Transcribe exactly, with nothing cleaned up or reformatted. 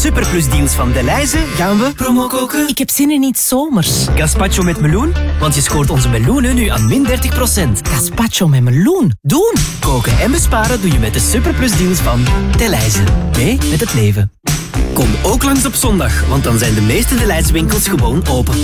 superplusdeals van Delhaize gaan we promo koken. Ik heb zin in iets zomers. Gazpacho met meloen, want je scoort onze meloenen nu aan min dertig procent. Gazpacho met meloen. Doen! Koken en besparen doe je met de superplusdeals van Delhaize. Mee met het leven. Kom ook langs op zondag, want dan zijn de meeste Delhaize winkels gewoon open.